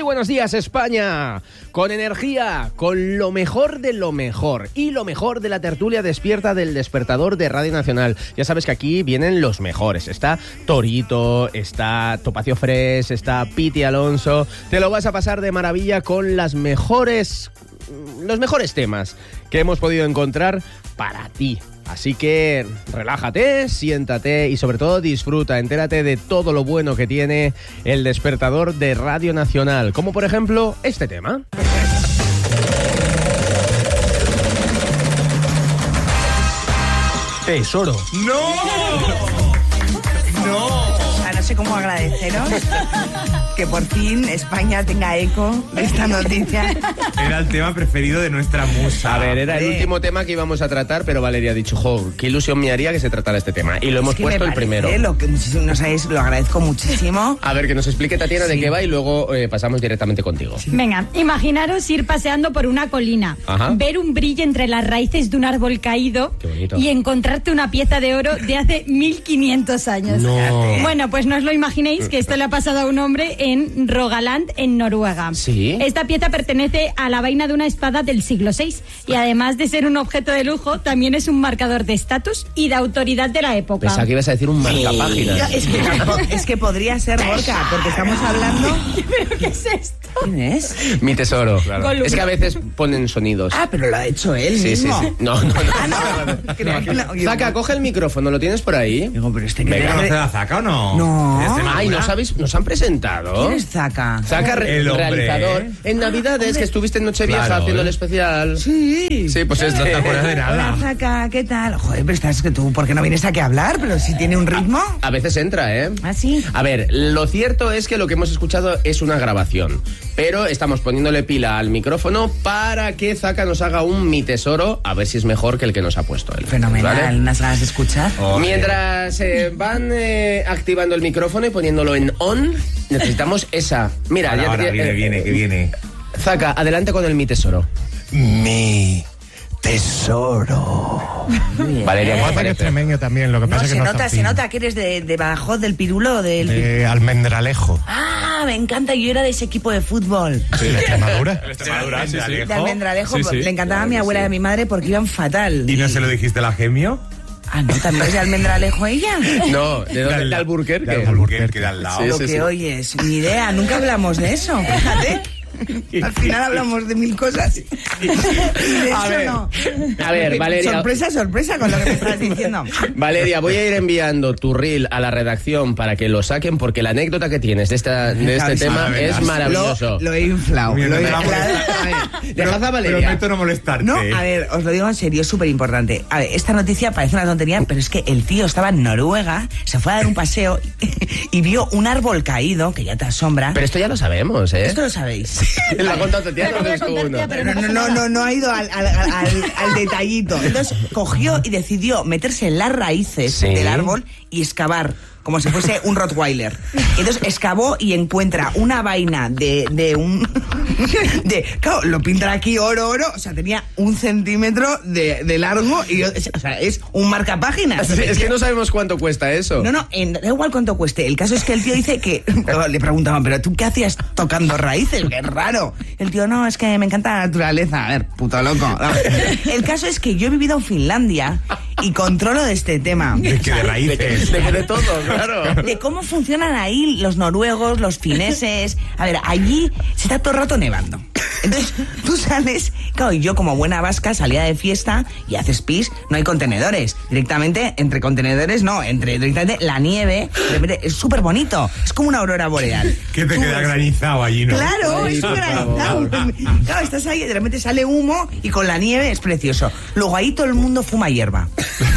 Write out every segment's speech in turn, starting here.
buenos días, España. Con energía, con lo mejor de lo mejor y lo mejor de la tertulia despierta del despertador de Radio Nacional. Ya sabes que aquí vienen los mejores. Está Torito, está Topacio Fresh, está Piti Alonso. Te lo vas a pasar de maravilla con los mejores temas que hemos podido encontrar para ti. Así que relájate, siéntate y sobre todo disfruta, entérate de todo lo bueno que tiene el despertador de Radio Nacional, como por ejemplo este tema. Tesoro. ¡No! ¡No! O sea, no sé cómo agradeceros que por fin España tenga eco de esta noticia. Era el tema preferido de nuestra musa. A ver, era el último tema que íbamos a tratar, pero Valeria ha dicho, jo, qué ilusión me haría que se tratara este tema. Y lo hemos puesto el primero. Lo que muchísimo, no sabéis, lo agradezco muchísimo. A ver, que nos explique Tatiana de qué va y luego pasamos directamente contigo. Venga, imaginaros ir paseando por una colina, ver un brillo entre las raíces de un árbol caído y encontrarte una pieza de oro de hace 1500 años. No. Bueno, pues no os lo imaginéis que esto le ha pasado a un hombre en Rogaland, en Noruega. ¿Sí? Esta pieza pertenece a la vaina de una espada del siglo VI y además de ser un objeto de lujo, también es un marcador de estatus y de autoridad de la época. Pensaba que ibas a decir un marcapáginas. Es que podría ser Gorka, porque estamos hablando... ¿Pero qué es esto? ¿Quién es? Mi tesoro. Claro. Es que a veces ponen sonidos. Ah, pero lo ha hecho él Sí. mismo. No. Zaka, coge el micrófono, ¿lo tienes por ahí? Digo, pero este que... ¿Me conoce a Zaka o no? No. Ay, ¿no sabéis? ¿Nos han presentado? ¿Quién es Zaka? Zaka, El hombre. realizador. En Navidades, que estuviste en Nochevieja Claro, haciendo el especial. Sí. Sí, pues No te acuerdas de Hola, nada. Zaka, ¿qué tal? Joder, pero estás que tú, ¿por qué no vienes aquí a hablar? Pero si tiene un ritmo. A veces entra, ¿eh? ¿Ah, sí? A ver, lo cierto es que lo que hemos escuchado es una grabación, pero estamos poniéndole pila al micrófono para que Zaka nos haga un mi tesoro, a ver si es mejor que el que nos ha puesto él. Fenomenal, ¿vale? unas ganas de escuchar. Mientras van activando el micrófono y poniéndolo en on, necesitamos esa. Mira, Ahora viene. Zaka, adelante con el mi tesoro. Mi tesoro. Valeria, ¿qué te Es parece? extremeño también, lo que No, pasa es que no es tan se fino. nota que eres de Badajoz, del Pirulo, del... De Almendralejo. Ah, me encanta, yo era de ese equipo de fútbol. Sí, de Extremadura. Extremadura, sí. De Almendralejo, le encantaba a mi abuela y a mi madre porque iban fatal. ¿Y no se lo dijiste a la Gemio? Ah, no, también es de Almendralejo ella. No, ¿de dónde? ¿De Alburquerque? De Alburquerque, de al lado. Sí, Lo que oyes, ni idea, nunca hablamos de eso, fíjate. Al final hablamos de mil cosas. Y de A eso ver, no. A ver, Valeria. Sorpresa con lo que me estás diciendo. Valeria, voy a ir enviando tu reel a la redacción para que lo saquen, porque la anécdota que tienes de este tema es maravilloso. Lo he inflado. Mira, Lo he no te la inflado. Dejad a Valeria. Prometo no molestarte. No, a ver, os lo digo en serio, es súper importante. A ver, esta noticia parece una tontería, pero es que el tío estaba en Noruega, se fue a dar un paseo y vio un árbol caído, que ya te asombra. Pero esto ya lo sabemos, ¿eh? Esto lo sabéis. Lo ha contado Tatiana, Te lo voy a entonces tú contar, uno. tía, pero No ha ido al detallito. Entonces cogió y decidió meterse en las raíces Sí. del árbol y excavar, como si fuese un Rottweiler. Entonces excavó y encuentra una vaina de un... claro, lo pintan aquí oro, o sea, tenía 1 centímetro de largo y, o sea, es un marcapáginas. Es que no sabemos cuánto cuesta eso. No, da igual cuánto cueste. El caso es que el tío dice que... Le preguntaban, ¿pero tú qué hacías tocando raíces? ¡Qué raro! El tío, no, es que me encanta la naturaleza. A ver, puto loco. El caso es que yo he vivido en Finlandia y controlo de este tema. De que de raíces. De todo, claro. De cómo funcionan ahí los noruegos, los fineses. A ver, allí se está todo el rato nevando. Entonces, tú sales, claro, y yo como buena vasca salía de fiesta y haces pis, no hay contenedores. Directamente, entre contenedores, no, directamente la nieve, de repente, es súper bonito. Es como una aurora boreal. Que te queda granizado allí, ¿no? Claro, Ay, es por granizado. Claro, estás ahí, de repente sale humo y con la nieve es precioso. Luego ahí todo el mundo fuma hierba.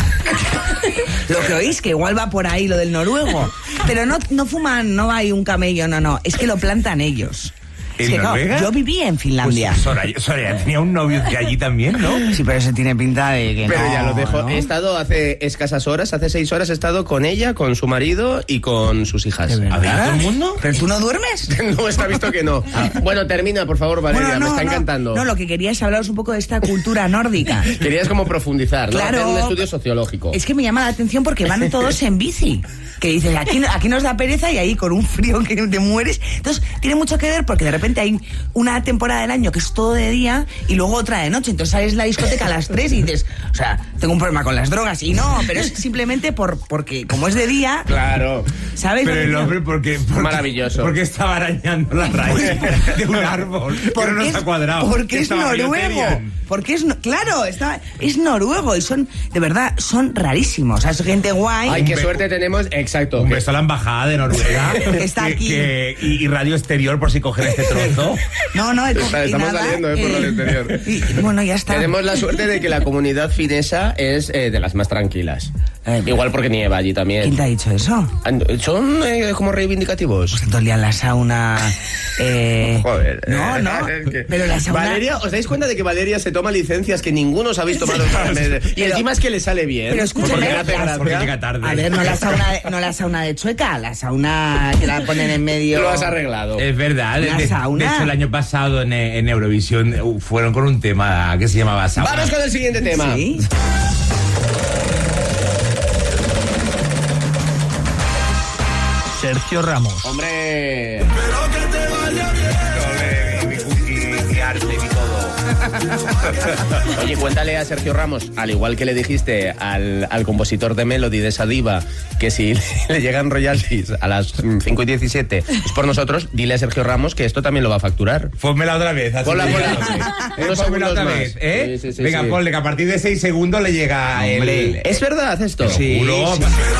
Lo que oís, que igual va por ahí lo del noruego. Pero no fuman, no hay un camello, no. Es que lo plantan ellos. Es ¿En que, claro, Noruega? yo viví en Finlandia. Pues Soraya tenía un novio de allí también, ¿no? Sí, pero eso tiene pinta de que Pero no, ya lo dejo. ¿no? He estado hace escasas horas, hace 6 horas, he estado con ella, con su marido y con sus hijas. ¿De verdad? ¿Había todo el mundo? ¿Pero tú no duermes? No, está visto que no. Bueno, termina, por favor, Valeria, me está encantando. No, lo que quería es hablaros un poco de esta cultura nórdica. Querías como profundizar, ¿no? Claro. Hacer un estudio sociológico. Es que me llama la atención porque van todos en bici. Que dices, aquí nos da pereza y ahí con un frío que te mueres. Entonces, tiene mucho que ver porque de repente repente hay una temporada del año que es todo de día y luego otra de noche. Entonces sales a la discoteca a las 3 y dices, o sea, tengo un problema con las drogas. Y no, pero es simplemente porque como es de día... Claro. ¿Sabes? Pero el hombre, porque maravilloso. Porque estaba arañando la raíz de un árbol que no nos ha cuadrado. Porque es noruego. Porque claro, es noruego y son, de verdad, son rarísimos. O sea, es gente guay. Ay, qué suerte tenemos. Exacto. Un beso a la embajada de Noruega. Está aquí. Y Radio Exterior, por si cogen este trozo. No, estamos saliendo por Radio Exterior. Bueno, ya está. Tenemos la suerte de que la comunidad finesa es de las más tranquilas. Igual porque nieva allí también. ¿Quién te ha dicho eso? ¿Son como reivindicativos? Pues entonces la sauna... Joder. No, pero la sauna... Valeria, ¿os dais cuenta de que Valeria se toma licencias que ninguno os habéis tomado? Y encima es que le sale bien. Pero escúchame, porque llega tarde. a ver, no la sauna de Chueca, la sauna que la ponen en medio... Lo has arreglado. Es verdad. La sauna. De hecho, el año pasado en Eurovisión fueron con un tema que se llamaba sauna. Vamos con el siguiente tema. ¿Sí? Sergio Ramos. ¡Hombre! Mi arte y todo. Oye, cuéntale a Sergio Ramos, al igual que le dijiste al compositor de Melody, de esa diva, que si le llegan royalties a las 5:17 es por nosotros, dile a Sergio Ramos que esto también lo va a facturar. Pónmela otra vez. Ponla. Pónmela otra vez, ¿eh? Sí, Venga, ponle que a partir de 6 segundos le llega el... ¿Es verdad esto? Sí. Seguro.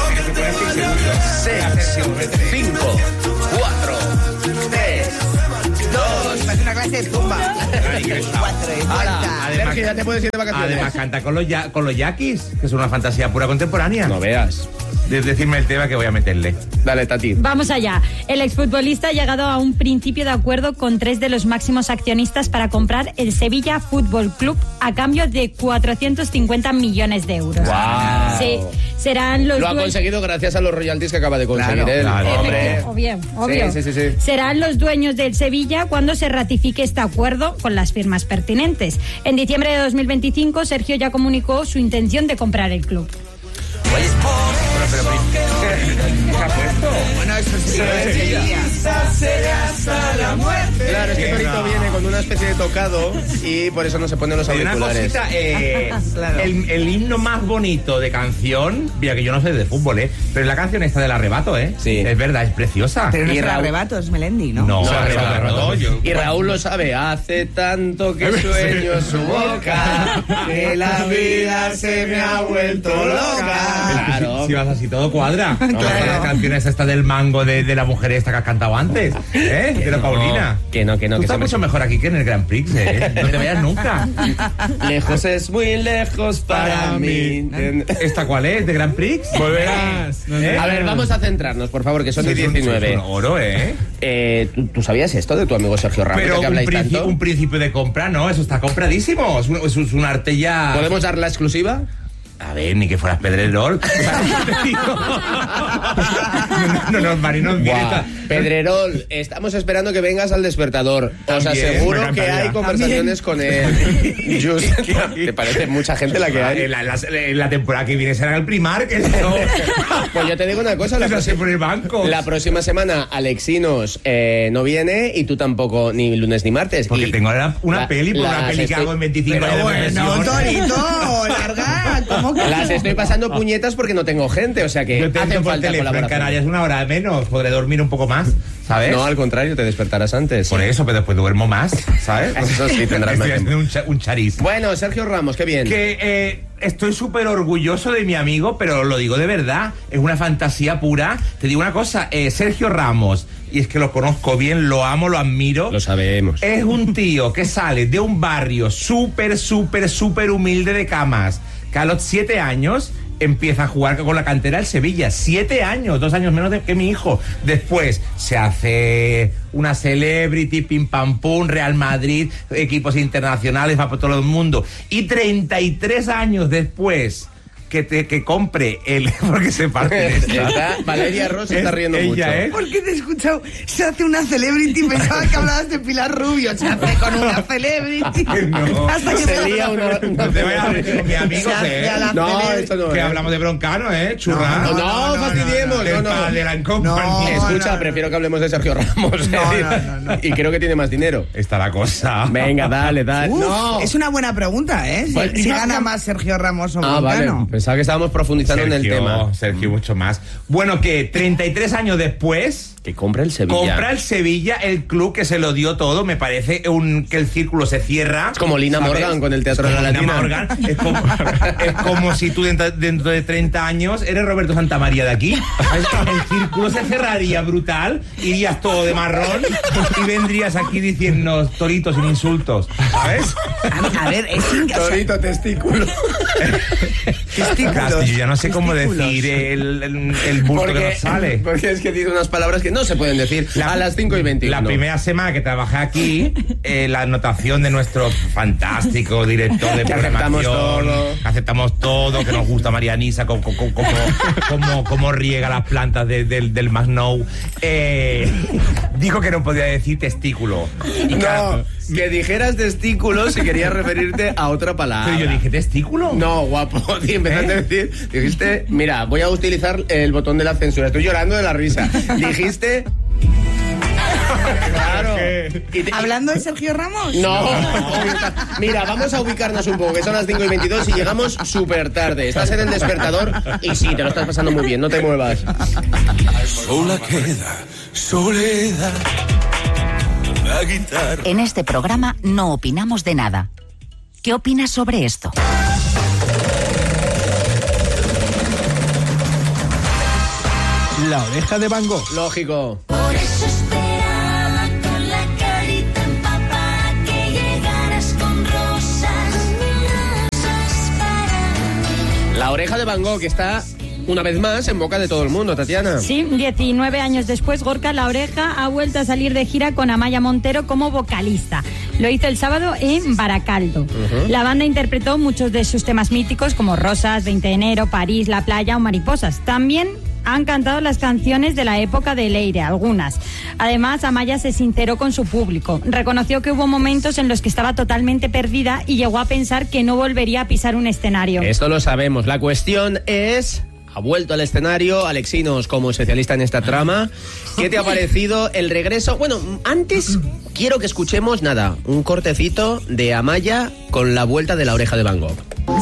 6, 5, 4, 3, 2... Parece una clase de zumba. 4 y ¡Hala! Sergio, ya te puedes ir de vacaciones. Además canta con los yaquis, que es una fantasía pura contemporánea. No veas. Decirme el tema que voy a meterle. Dale, Tati. Vamos allá. El exfutbolista ha llegado a un principio de acuerdo con 3 de los máximos accionistas para comprar el Sevilla Fútbol Club a cambio de 450 millones de euros. ¡Guau! Sí, serán los Lo ha conseguido gracias a los royalties que acaba de conseguir él. Claro. Hombre. Obvio. Sí. Serán los dueños del Sevilla cuando se ratifique este acuerdo con las firmas pertinentes. En diciembre de 2025, Sergio ya comunicó su intención de comprar el club. Bueno, eso sería. Claro, es que Torito viene con una especie de tocado y por eso no se ponen los Hay una auriculares. cosita, Claro. el himno más bonito de canción, mira que yo no sé de fútbol, pero es la canción esta del arrebato, Sí. Es verdad, es preciosa. Pero no Y es el Raúl- arrebato, es Melendi, ¿no? No, Arrebato. yo- Y Raúl lo sabe, hace tanto que sueño su boca, que la vida se me ha vuelto loca. Claro. Si vas así todo cuadra. Claro. Las canciones esta del mango de la mujer esta que has cantado antes, de la Paulina. Que no. Tú estás mucho mejor aquí que en el Grand Prix, No te vayas nunca. Lejos es muy lejos para mí. ¿Esta cuál es? ¿De Grand Prix? Volverás. A ver, vamos a centrarnos, por favor, que son de Sí, es un 19. oro, ¿Tú sabías esto de tu amigo Sergio Ramos, Pero de que habláis tanto? un principio de compra, no, eso está compradísimo. Es un arte ya... ¿Podemos dar la exclusiva? A ver, ni que fueras Pedrerol. no, Marinos, Guau. Pedrerol, estamos esperando que vengas al Despertador. Os También, aseguro me que encantaría. hay conversaciones con él. Just, ¿te parece mucha gente la que hay? La temporada que viene será el Primark. Pues yo te digo una cosa, por el banco. la próxima semana Alexinos no viene y tú tampoco, ni lunes ni martes. Porque Y tengo una peli, por una las peli que hago en 25 Pero años de bueno, profesión. Torito, larga. ¿Cómo que las estoy pasando puñetas porque no tengo gente, o sea que Yo te hacen entro por falta teléfono en colaboraciones. Canarias una hora menos, podré dormir un poco más, ¿sabes? No, al contrario, te despertarás antes. Por eso, pero después duermo más, ¿sabes? Eso sí, tendrás más Estoy tiempo. haciendo un chariz. Bueno, Sergio Ramos, qué bien. Que estoy súper orgulloso de mi amigo, pero lo digo de verdad, es una fantasía pura. Te digo una cosa, Sergio Ramos, y es que lo conozco bien, lo amo, lo admiro. Lo sabemos. Es un tío que sale de un barrio súper humilde de Camas, que a los 7 años empieza a jugar con la cantera del Sevilla. 7 años, 2 años menos que mi hijo. Después se hace una celebrity, pim pam pum, Real Madrid, equipos internacionales, va por todo el mundo. Y 33 años después que compre el... Porque se parte de esta. Valeria Ross se está riendo mucho. ¿Por qué te he escuchado? Se hace una celebrity, pensaba que hablabas de Pilar Rubio. Se hace con una celebrity. No. Hasta que Se lía una No te vayas a ver con mi amigo, Se hace a la No, celebrity. esto no que es. hablamos de Broncano, Churra. No, fastidiemos, Del no. padre and company. No. Escucha, prefiero que hablemos de Sergio Ramos. No. Y creo que tiene más dinero. Está la cosa. Venga, dale. Uf, No. es una buena pregunta, ¿eh? Si gana más Sergio Ramos o Vale. Broncano. Pensaba que estábamos profundizando en el tema. Sergio, mucho más. Bueno, que 33 años después... Que compra el Sevilla. Compra el Sevilla, el club que se lo dio todo. Me parece que el círculo se cierra. Es como Lina ¿sabes? Morgan con el Teatro de la Lina Latina. Morgan. Es como si tú dentro de 30 años eres Roberto Santamaría de aquí. El círculo se cerraría brutal. Irías todo de marrón y vendrías aquí diciendo toritos sin insultos. ¿Sabes? A ver, es Torito testículo. Claro, yo ya no sé cómo decir el bulto que nos sale. Porque es que dice unas palabras que no se pueden decir a las 5:21. La primera semana que trabajé aquí, la anotación de nuestro fantástico director de Que programación, aceptamos todo. que aceptamos todo, que nos gusta Marianisa, como riega las plantas del Masnou, dijo que no podía decir testículo. Y claro, que dijeras testículo si querías referirte a otra palabra. pero yo dije, ¿testículo? No, guapo, y empezaste a decir, dijiste, mira, voy a utilizar el botón de la censura, estoy llorando de la risa. Dijiste... Claro. ¿Hablando de Sergio Ramos? No. Mira, vamos a ubicarnos un poco, que son las 5:22 y llegamos súper tarde. Estás en el despertador y sí, te lo estás pasando muy bien, no te muevas. Sola queda soledad. La guitarra. En este programa no opinamos de nada. ¿Qué opinas sobre esto? La oreja de Van Gogh. Lógico. Por eso esperaba con la carita empapada que llegaras con rosas para mí. La oreja de Van Gogh, que está una vez más en boca de todo el mundo, Tatiana. Sí, 19 años después, Gorka La Oreja ha vuelto a salir de gira con Amaya Montero como vocalista. Lo hizo el sábado en Baracaldo. La banda interpretó muchos de sus temas míticos como Rosas, 20 de enero, París, La playa o Mariposas. También han cantado las canciones de la época de Leire, algunas. Además, Amaya se sinceró con su público. Reconoció que hubo momentos en los que estaba totalmente perdida y llegó a pensar que no volvería a pisar un escenario. Esto lo sabemos. La cuestión es... Ha vuelto al escenario, Alexinos como especialista en esta trama. ¿Qué te ha parecido el regreso? Bueno, antes quiero que escuchemos, un cortecito de Amaya con la vuelta de La Oreja de Van Gogh.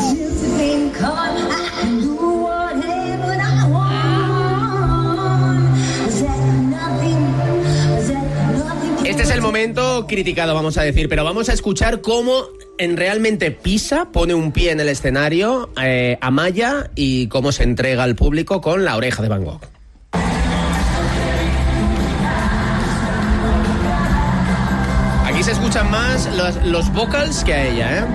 Este es el momento criticado, vamos a decir, pero vamos a escuchar cómo realmente pisa, pone un pie en el escenario Amaya y cómo se entrega al público con La Oreja de Van Gogh. Aquí se escuchan más los vocals que a ella, ¿eh?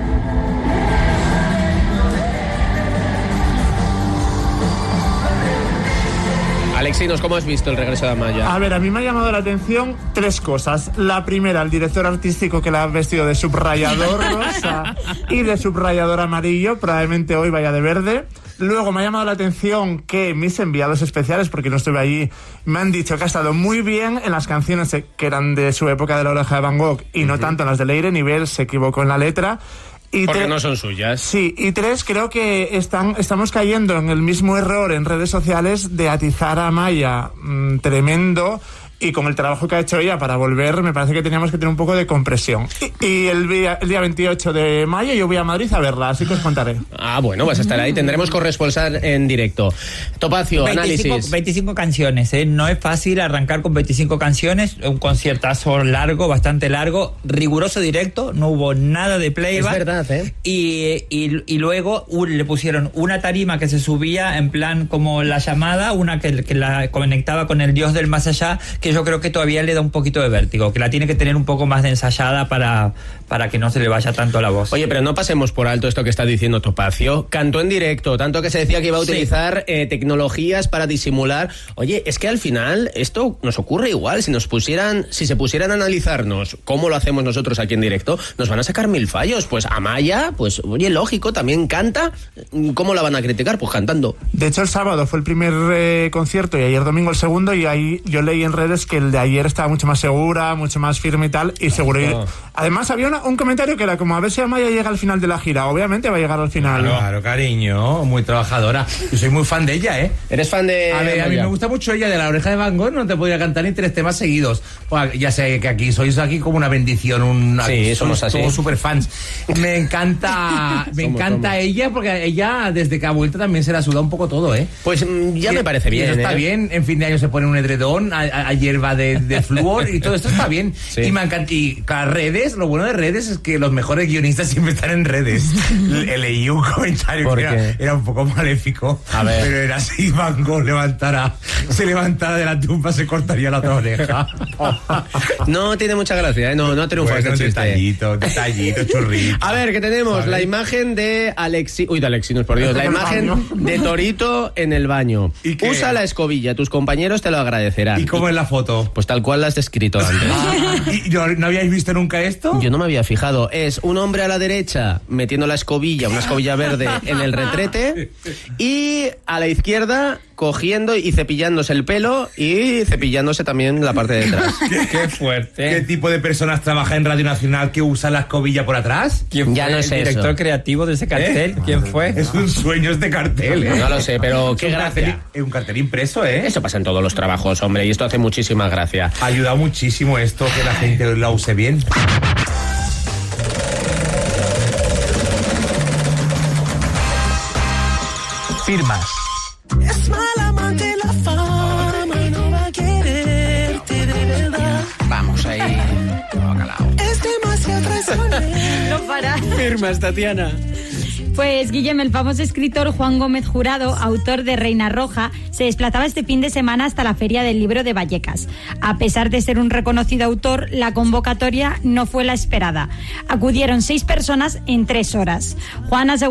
Alexinos, ¿cómo has visto el regreso de Amaya? A ver, a mí me ha llamado la atención tres cosas. La primera, el director artístico que la ha vestido de subrayador rosa y de subrayador amarillo, probablemente hoy vaya de verde. Luego me ha llamado la atención que mis enviados especiales, porque no estuve allí, me han dicho que ha estado muy bien en las canciones que eran de su época de La Oreja de Van Gogh y no tanto en las de Leire. Nivel se equivocó en la letra. Y porque no son suyas. Sí, y tres, creo que estamos cayendo en el mismo error en redes sociales de atizar a Amaya tremendo, y con el trabajo que ha hecho ella para volver, me parece que teníamos que tener un poco de compresión. Y el día 28 de mayo yo voy a Madrid a verla, así que os contaré. Ah, bueno, vas a estar ahí, tendremos corresponsal en directo. Topacio, análisis. 25 canciones, ¿eh? No es fácil arrancar con 25 canciones, un conciertazo largo, bastante largo, riguroso directo, no hubo nada de playback. Es verdad, ¿eh? Y luego le pusieron una tarima que se subía en plan como la llamada, una que la conectaba con el dios del más allá, que yo creo que todavía le da un poquito de vértigo, que la tiene que tener un poco más de ensayada para que no se le vaya tanto la voz. Oye, pero no pasemos por alto esto que está diciendo Topacio. Cantó en directo, tanto que se decía que iba a utilizar tecnologías para disimular. Oye, es que al final esto nos ocurre igual. Si se pusieran a analizarnos cómo lo hacemos nosotros aquí en directo, nos van a sacar 1000 fallos. Pues Amaya, pues oye, lógico, también canta. ¿Cómo la van a criticar? Pues cantando. De hecho, el sábado fue el primer concierto y ayer domingo el segundo, y ahí yo leí en redes que el de ayer estaba mucho más segura, mucho más firme y tal, y seguro. Además había un comentario que era como, a ver si Amaya llega al final de la gira. Obviamente va a llegar al final. Claro, cariño, muy trabajadora. Yo soy muy fan de ella, ¿eh? ¿Eres fan de a mí me gusta mucho ella, de La Oreja de Van Gogh. No te podría cantar ni 3 temas seguidos. Pues, ya sé que aquí sois como una bendición. Sí, somos así. Somos super fans. Me encanta ella, porque ella desde que ha vuelto también se la suda un poco todo, ¿eh? Pues ya me parece bien. Eso está bien. En fin de año se pone un edredón a hierba de flúor y todo esto está bien. Sí. Y me encanta. Y las redes, lo bueno de redes es que los mejores guionistas siempre están en redes. Leí un comentario que era un poco maléfico. A ver. Pero era así: Van Gogh se levantara de la tumba, se cortaría la otra oreja. No tiene mucha gracia, ¿eh? No triunfa este chiste. Detallito, churrito. A ver, que tenemos, ¿sabes? La imagen de Alexinos, por Dios. La imagen de Torito en el baño. Usa la escobilla, tus compañeros te lo agradecerán. ¿Y cómo es la foto? Pues tal cual la has descrito antes. ¿Y no habíais visto nunca esto? Yo no me había fijado. Es un hombre a la derecha metiendo la escobilla, una escobilla verde, en el retrete, y a la izquierda cogiendo y cepillándose el pelo y cepillándose también la parte de atrás. Qué fuerte. ¿Qué tipo de personas trabaja en Radio Nacional que usa la escobilla por atrás? ¿Quién ya fue no sé el director creativo de ese cartel? ¿Quién fue? Es un sueño este cartel, ¿eh? No lo sé, pero qué gracia. Es un cartel impreso, ¿eh? Eso pasa en todos los trabajos, hombre, y esto hace muchísima gracia. Ha ayudado muchísimo esto, que la gente la use bien. Firmas. Es mala amante la fama y no va a quererte de verdad. Vamos ahí. Es demasiado traicionero. No para. Firmas, Tatiana. Pues Guillem, el famoso escritor Juan Gómez Jurado, autor de Reina Roja, se desplazaba este fin de semana hasta la Feria del Libro de Vallecas. A pesar de ser un reconocido autor, la convocatoria no fue la esperada. Acudieron 6 personas en 3 horas. Juan aseguró